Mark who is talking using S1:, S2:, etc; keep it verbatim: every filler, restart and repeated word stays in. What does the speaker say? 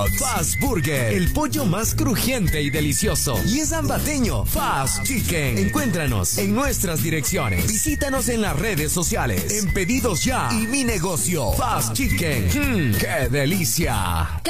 S1: Dogs. Fast Burger, el pollo más crujiente y delicioso. Y es ambateño. Fast Chicken. Encuéntranos en nuestras direcciones. Visítanos en las redes sociales. En Pedidos Ya y Mi Negocio. Fast Chicken. ¡Mmm! ¡Qué delicia!